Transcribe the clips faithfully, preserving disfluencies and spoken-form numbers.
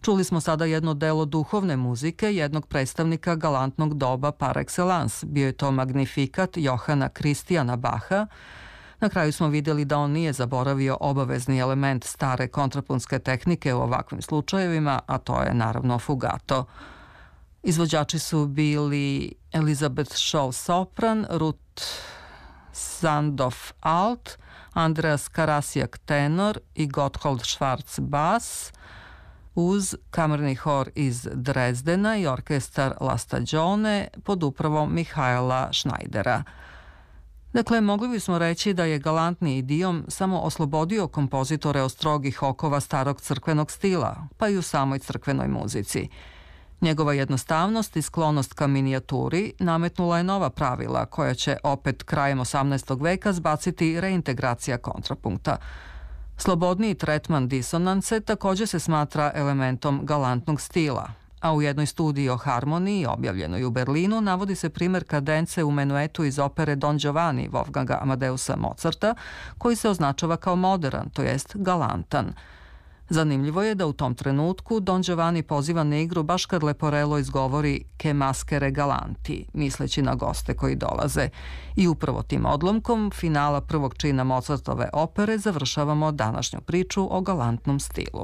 Čuli smo sada jedno delo duhovne muzike jednog predstavnika galantnog doba par excellence. Bio je to Magnifikat Johana Kristijana Baha. Na kraju smo vidjeli da on nije zaboravio obavezni element stare kontrapunske tehnike u ovakvim slučajevima, a to je naravno fugato. Izvođači su bili Elizabeth Shaw sopran, Ruth Sandoff alt, Andreas Karasjak tenor i Gotthold Schwarz bas, uz kamerni hor iz Drezdena i orkestar La Stagione pod upravom Mihajla Schneidera. Dakle, mogli bismo reći da je galantni idiom samo oslobodio kompozitore od strogih okova starog crkvenog stila, pa i u samoj crkvenoj muzici. Njegova jednostavnost i sklonost ka minijaturi nametnula je nova pravila koja će opet krajem osamnaestog veka zbaciti reintegracija kontrapunkta. Slobodniji tretman disonance također se smatra elementom galantnog stila, a u jednoj studiji o harmoniji objavljenoj u Berlinu navodi se primjer kadence u menuetu iz opere Don Giovanni Wolfganga Amadeusa Mozarta, koji se označava kao modern, to jest galantan. Zanimljivo je da u tom trenutku Don Giovanni poziva na igru baš kad Leporello izgovori "che maschere galanti", misleći na goste koji dolaze. I upravo tim odlomkom finala prvog čina Mozartove opere završavamo današnju priču o galantnom stilu.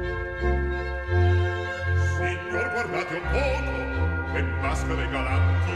Signor, guardate un poco, che maschere galanti.